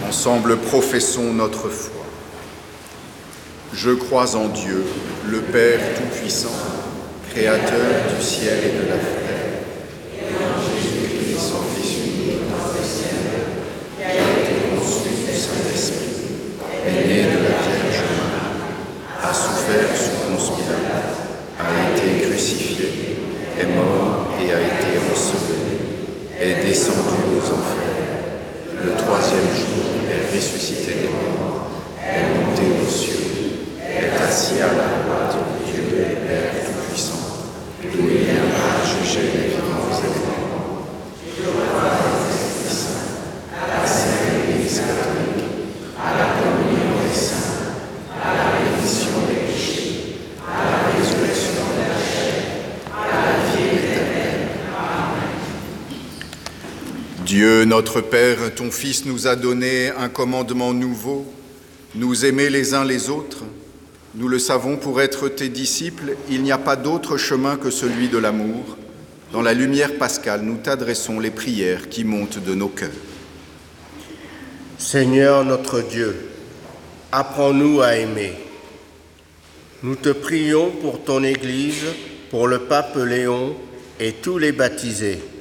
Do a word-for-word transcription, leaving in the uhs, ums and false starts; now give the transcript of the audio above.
Ensemble, professons notre foi. Je crois en Dieu, le Père Tout-Puissant, Créateur du ciel et de la terre, et en Jésus-Christ, son Fils unique, notre Seigneur, qui a été conçu du Saint-Esprit, est né de la Vierge Marie, a souffert sous Ponce Pilate, a été crucifié, est mort et a été enseveli, est descendu aux enfers. Le troisième jour est ressuscité des morts, est monté aux cieux, est assis à la droite de Dieu et Père Tout-Puissant, d'où il viendra juger les vivants et les morts. Je crois à l'Esprit Saint, à la Sainte Église catholique, à la communion des saints, à la rémission des péchés, à la résurrection de la chair, à la vie éternelle. Amen. Dieu notre Père, ton Fils nous a donné un commandement nouveau, nous aimer les uns les autres. Nous le savons, pour être tes disciples, il n'y a pas d'autre chemin que celui de l'amour. Dans la lumière pascale, nous t'adressons les prières qui montent de nos cœurs. Seigneur notre Dieu, apprends-nous à aimer. Nous te prions pour ton Église, pour le pape Léon et tous les baptisés.